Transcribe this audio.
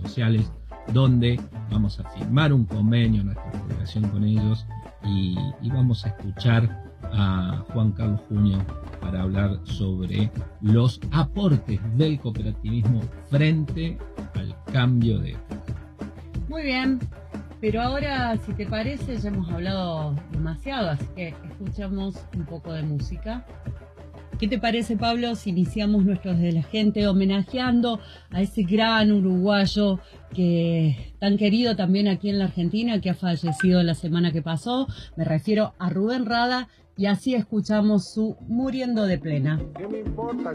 sociales, donde vamos a firmar un convenio, nuestra colaboración con ellos, y vamos a escuchar a Juan Carlos Junio para hablar sobre los aportes del cooperativismo frente al cambio de época. Muy bien, pero ahora, si te parece, ya hemos hablado demasiado, así que escuchamos un poco de música. ¿Qué te parece, Pablo, si iniciamos nuestros de la gente homenajeando a ese gran uruguayo que tan querido también aquí en la Argentina, que ha fallecido la semana que pasó? Me refiero a Rubén Rada, y así escuchamos su Muriendo de Plena. ¿Qué me importa?